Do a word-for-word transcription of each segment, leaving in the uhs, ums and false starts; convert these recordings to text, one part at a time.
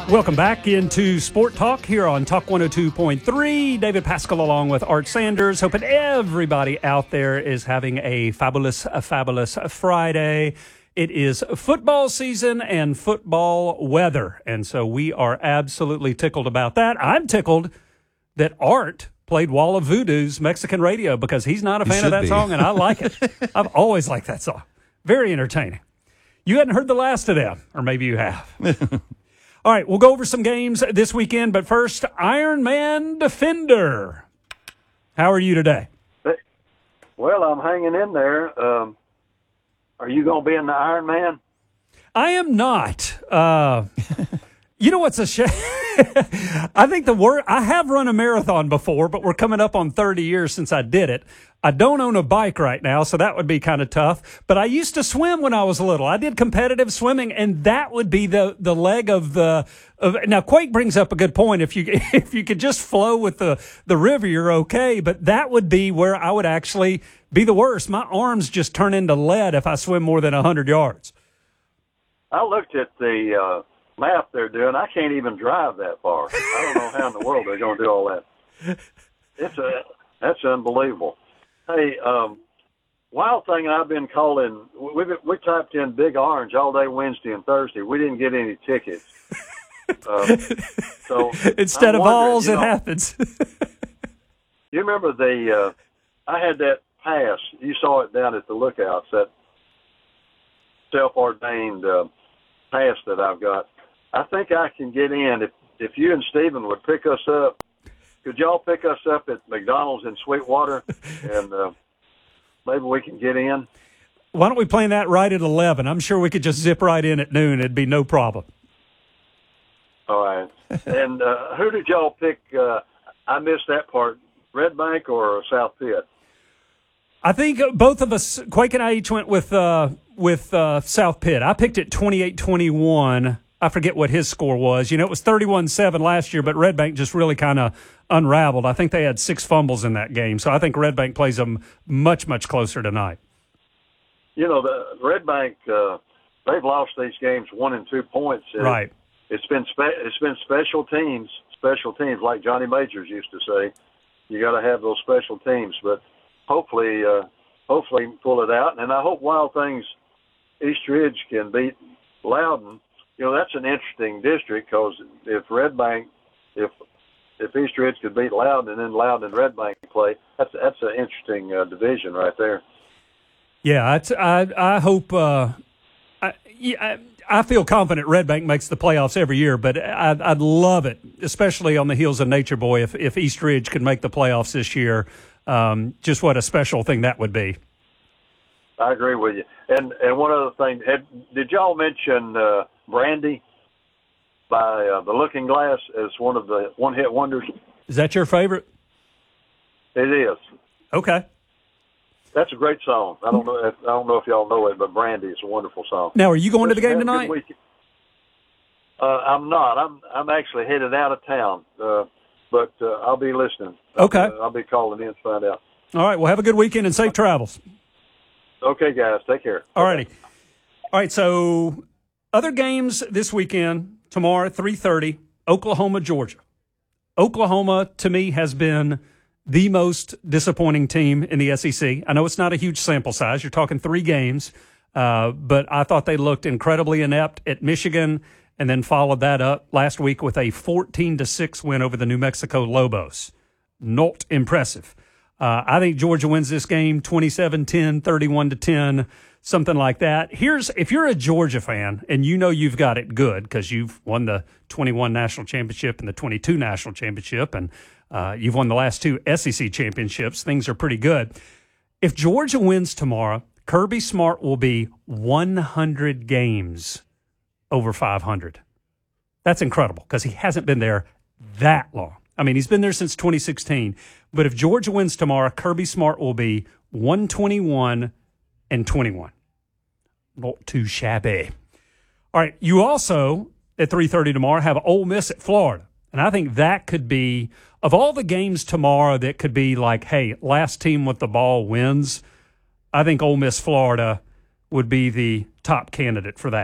Welcome back into Sport Talk here on Talk one oh two point three. David Pascal along with Art Sanders. Hoping everybody out there is having a fabulous, a fabulous Friday. It is football season and football weather, and so we are absolutely tickled about that. I'm tickled that Art played Wall of Voodoo's Mexican Radio because he's not a fan of that be. song, and I like it. I've always liked that song. Very entertaining. You hadn't heard the last of them, or maybe you have. All right, we'll go over some games this weekend, but first, Ironman Defender. How are you today? Well, I'm hanging in there. Um, are you going to be in the Ironman? I am not. Uh, you know what's a shame? I think the word I have run a marathon before, but we're coming up on thirty years since I did it. I don't own a bike right now, so that would be kind of tough. But I used to swim when I was little. I did competitive swimming, and that would be the, the leg of the of, now, Quake brings up a good point. If you if you could just flow with the, the river, you're okay. But that would be where I would actually be the worst. My arms just turn into lead if I swim more than one hundred yards. I looked at the uh, map they're doing. I can't even drive that far. I don't know how in the world they're going to do all that. It's a That's unbelievable. Hey, um, wild thing I've been calling, we we typed in Big Orange all day Wednesday and Thursday. We didn't get any tickets. Uh, so Instead I'm of balls, you know, it happens. You remember the, uh, I had that pass. You saw it down at the Lookouts, that self-ordained uh, pass that I've got. I think I can get in. If, if you and Stephen would pick us up, could y'all pick us up at McDonald's in Sweetwater, and uh, maybe we can get in? Why don't we plan that right at eleven? I'm sure we could just zip right in at noon. It'd be no problem. All right. And uh, who did y'all pick? Uh, I missed that part. Red Bank or South Pitt? I think both of us, Quake and I, each went with uh, with uh, South Pitt. I picked it twenty-eight twenty-one. I forget what his score was. You know, it was thirty-one seven last year, but Red Bank just really kind of unraveled. I think they had six fumbles in that game, so I think Red Bank plays them much, much closer tonight. You know, the Red Bank, uh, they've lost these games one and two points. It, right. It's been spe- it's been special teams, special teams, like Johnny Majors used to say. You got to have those special teams, but hopefully, uh, hopefully pull it out. And I hope Wild Things East Ridge can beat Loudon. You know, that's an interesting district because if Red Bank, if if East Ridge could beat Loudon and then Loudon and Red Bank play, that's that's an interesting uh, division right there. Yeah, it's, I I hope. Uh, I, yeah, I feel confident Red Bank makes the playoffs every year, but I'd, I'd love it, especially on the heels of Nature Boy, if if East Ridge could make the playoffs this year. Um, just what a special thing that would be. I agree with you. And and one other thing, had, did y'all mention uh, Brandy by uh, the Looking Glass as one of the one-hit wonders? Is that your favorite? It is. Okay. That's a great song. I don't know. If, I don't know if y'all know it, but Brandy is a wonderful song. Now, are you going to the game tonight? Uh, I'm not. I'm I'm actually headed out of town, uh, but uh, I'll be listening. Okay. I'll, uh, I'll be calling in to find out. All right. Well, have a good weekend and safe travels. Okay, guys. Take care. All righty. All right. So, other games this weekend, tomorrow at three thirty, Oklahoma, Georgia. Oklahoma, to me, has been the most disappointing team in the S E C. I know it's not a huge sample size. You're talking three games, uh, but I thought they looked incredibly inept at Michigan and then followed that up last week with a fourteen to six win over the New Mexico Lobos. Not impressive. Uh, I think Georgia wins this game twenty-seven ten, thirty-one to ten, something like that. Here's, if you're a Georgia fan and you know you've got it good because you've won the twenty-one national championship and the twenty-two national championship, and uh, you've won the last two S E C championships, things are pretty good. If Georgia wins tomorrow, Kirby Smart will be one hundred games over five hundred. That's incredible because he hasn't been there that long. I mean, he's been there since twenty sixteen. But if Georgia wins tomorrow, Kirby Smart will be one twenty-one and twenty-one. Not too shabby. All right, you also, at three thirty tomorrow, have Ole Miss at Florida. And I think that could be, of all the games tomorrow that could be like, hey, last team with the ball wins, I think Ole Miss Florida would be the top candidate for that.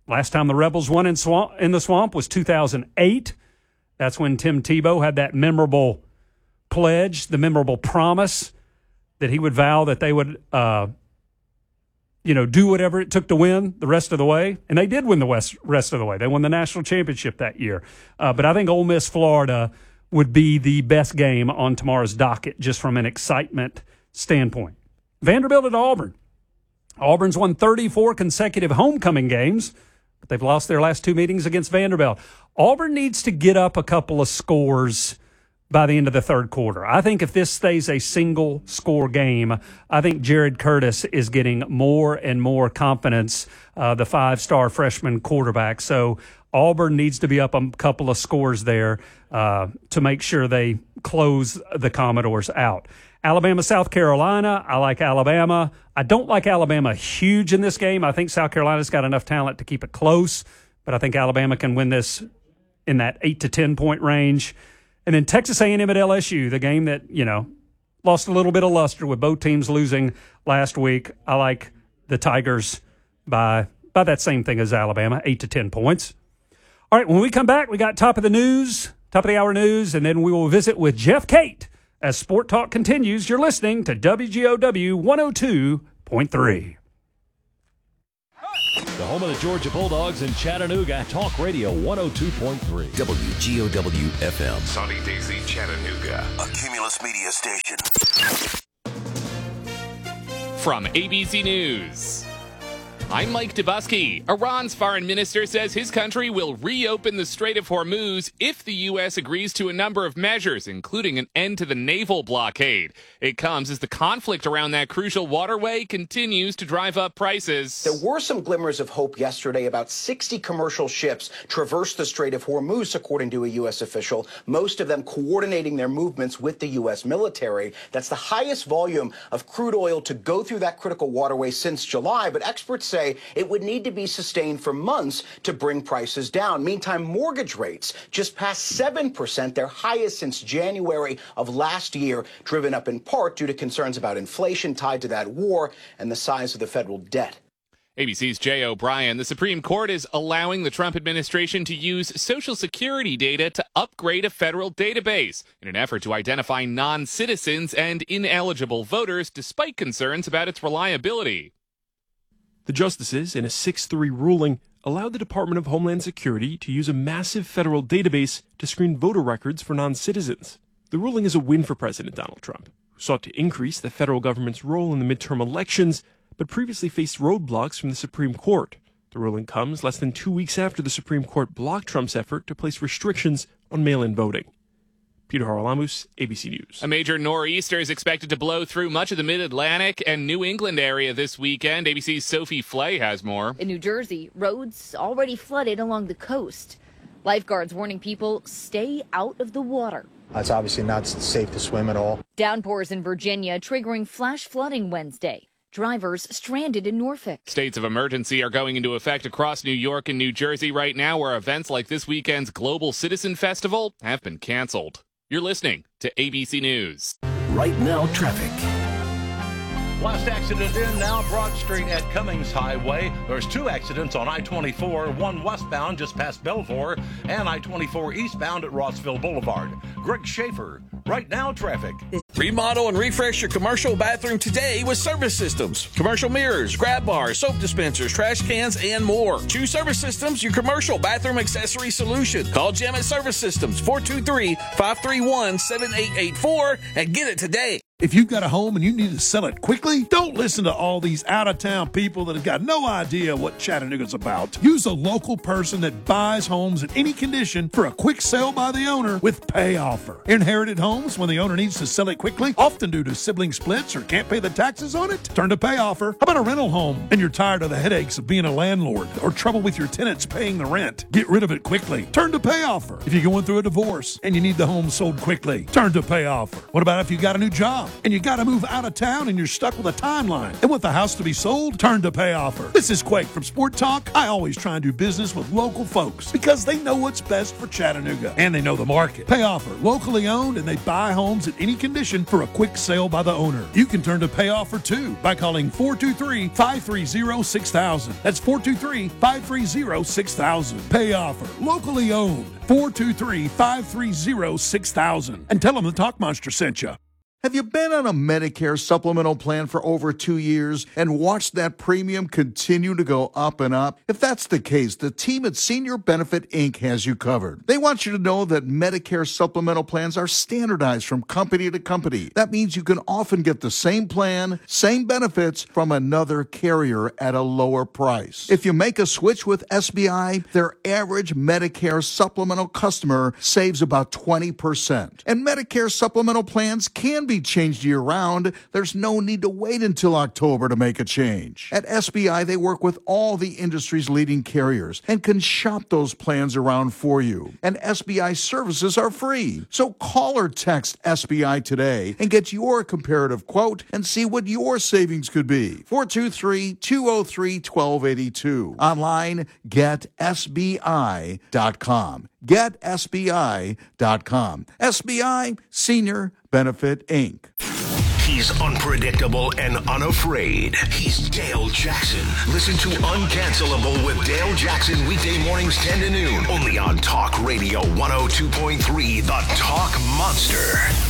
Last time the Rebels won in, swamp, in the Swamp was two thousand eight. That's when Tim Tebow had that memorable pledge, the memorable promise that he would vow that they would, uh, you know, do whatever it took to win the rest of the way. And they did win the west, rest of the way. They won the national championship that year. Uh, but I think Ole Miss, Florida would be the best game on tomorrow's docket just from an excitement standpoint. Vanderbilt at Auburn. Auburn's won thirty-four consecutive homecoming games, but they've lost their last two meetings against Vanderbilt. Auburn needs to get up a couple of scores by the end of the third quarter. I think if this stays a single score game, I think Jared Curtis is getting more and more confidence, uh, the five-star freshman quarterback. So Auburn needs to be up a couple of scores there uh, to make sure they close the Commodores out. Alabama, South Carolina, I like Alabama. I don't like Alabama huge in this game. I think South Carolina's got enough talent to keep it close, but I think Alabama can win this in that eight to ten point range. And then Texas A and M at L S U, the game that, you know, lost a little bit of luster with both teams losing last week. I like the Tigers by by that same thing as Alabama, eight to ten points. All right, when we come back, we got top of the news, top of the hour news, and then we will visit with Jeff Cate as Sport Talk continues. You're listening to W G O W one oh two point three. The home of the Georgia Bulldogs in Chattanooga, Talk Radio one oh two point three. W G O W F M. Sunny Daisy, Chattanooga. A Cumulus Media station. From A B C News, I'm Mike Dubusky. Iran's foreign minister says his country will reopen the Strait of Hormuz if the U S agrees to a number of measures, including an end to the naval blockade. It comes as the conflict around that crucial waterway continues to drive up prices. There were some glimmers of hope yesterday. About sixty commercial ships traversed the Strait of Hormuz, according to a U S official, most of them coordinating their movements with the U S military. That's the highest volume of crude oil to go through that critical waterway since July, but experts say it would need to be sustained for months to bring prices down. Meantime, mortgage rates just passed seven percent, their highest since January of last year, driven up in part due to concerns about inflation tied to that war and the size of the federal debt. A B C's Jay O'Brien. The Supreme Court is allowing the Trump administration to use Social Security data to upgrade a federal database in an effort to identify non-citizens and ineligible voters, despite concerns about its reliability. The justices, in a six three ruling, allowed the Department of Homeland Security to use a massive federal database to screen voter records for non-citizens. The ruling is a win for President Donald Trump, who sought to increase the federal government's role in the midterm elections, but previously faced roadblocks from the Supreme Court. The ruling comes less than two weeks after the Supreme Court blocked Trump's effort to place restrictions on mail-in voting. Peter Haralamus, A B C News. A major nor'easter is expected to blow through much of the mid-Atlantic and New England area this weekend. A B C's Sophie Flay has more. In New Jersey, roads already flooded along the coast. Lifeguards warning people stay out of the water. It's obviously not safe to swim at all. Downpours in Virginia triggering flash flooding Wednesday. Drivers stranded in Norfolk. States of emergency are going into effect across New York and New Jersey right now, where events like this weekend's Global Citizen Festival have been canceled. You're listening to A B C News. Right now, traffic. Last accident in now, Broad Street at Cummings Highway. There's two accidents on I twenty-four, one westbound just past Belvoir, and I twenty-four eastbound at Rossville Boulevard. Greg Schaefer, Right Now Traffic. Remodel and refresh your commercial bathroom today with Service Systems. Commercial mirrors, grab bars, soap dispensers, trash cans, and more. Choose Service Systems, your commercial bathroom accessory solution. Call Jim at Service Systems, four two three, five three one, seven eight eight four, and get it today. If you've got a home and you need to sell it quickly, don't listen to all these out-of-town people that have got no idea what Chattanooga's about. Use a local person that buys homes in any condition for a quick sale by the owner with Pay Offer. Inherited homes, when the owner needs to sell it quickly, often due to sibling splits or can't pay the taxes on it, turn to Pay Offer. How about a rental home and you're tired of the headaches of being a landlord or trouble with your tenants paying the rent? Get rid of it quickly. Turn to Pay Offer. If you're going through a divorce and you need the home sold quickly, turn to Pay Offer. What about if you got a new job now. And you got to move out of town and you're stuck with a timeline. And with the house to be sold, turn to Pay Offer. This is Quake from Sport Talk. I always try and do business with local folks because they know what's best for Chattanooga and they know the market. Pay Offer, locally owned, and they buy homes in any condition for a quick sale by the owner. You can turn to Pay Offer too by calling four two three, five three zero, six thousand. That's four two three, five three zero, six thousand. Pay Offer, locally owned. four two three, five three zero, six thousand. And tell them the Talk Monster sent you. Have you been on a Medicare supplemental plan for over two years and watched that premium continue to go up and up? If that's the case, the team at Senior Benefit Incorporated has you covered. They want you to know that Medicare supplemental plans are standardized from company to company. That means you can often get the same plan, same benefits from another carrier at a lower price. If you make a switch with S B I, their average Medicare supplemental customer saves about twenty percent. And Medicare supplemental plans can be changed year-round. There's no need to wait until October to make a change. At S B I, they work with all the industry's leading carriers and can shop those plans around for you. And S B I services are free. So call or text S B I today and get your comparative quote and see what your savings could be. four two three, two oh three, one two eight two. Online, get S B I dot com. get S B I dot com. S B I, Senior Benefit Incorporated. He's unpredictable and unafraid. He's Dale Jackson. Listen to Uncancelable with Dale Jackson weekday mornings ten to noon. Only on Talk Radio one oh two point three, The Talk Monster.